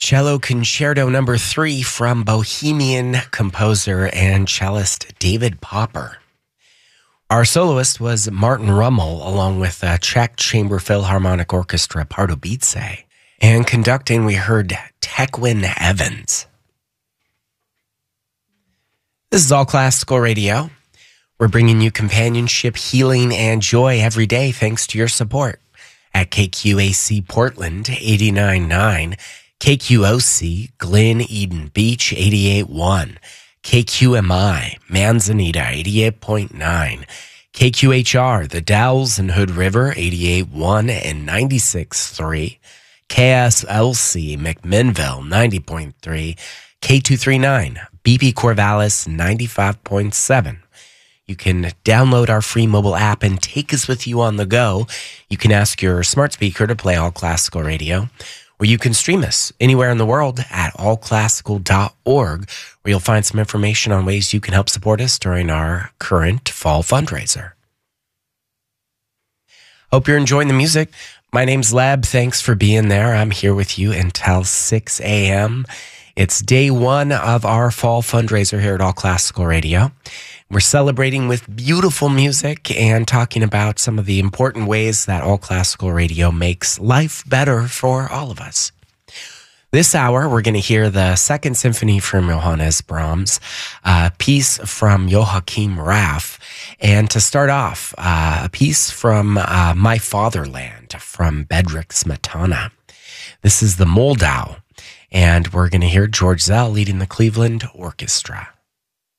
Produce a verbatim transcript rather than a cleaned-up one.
Cello Concerto number three from Bohemian composer and cellist David Popper. Our soloist was Martin Rummel, along with uh, Czech Chamber Philharmonic Orchestra Pardubice. And conducting, we heard Tequin Evans. This is All Classical Radio. We're bringing you companionship, healing, and joy every day thanks to your support at K Q A C Portland eighty-nine point nine, K Q O C Glen Eden Beach eighty-eight point one, K Q M I Manzanita eighty-eight point nine, K Q H R The Dalles and Hood River eighty-eight point one and ninety-six point three, K S L C McMinnville ninety point three, K two thirty-nine B P Corvallis ninety-five point seven. You can download our free mobile app and take us with you on the go. You can ask your smart speaker to play All Classical Radio, or you can stream us anywhere in the world at all classical dot org, where you'll find some information on ways you can help support us during our current fall fundraiser. Hope you're enjoying the music. My name's Leb. Thanks for being there. I'm here with you until six a.m. It's day one of our fall fundraiser here at All Classical Radio. We're celebrating with beautiful music and talking about some of the important ways that All Classical Radio makes life better for all of us. This hour, we're going to hear the Second Symphony from Johannes Brahms, a piece from Joachim Raff, and to start off, uh, a piece from uh, My Fatherland from Bedřich Smetana. This is the Moldau, and we're going to hear George Zell leading the Cleveland Orchestra.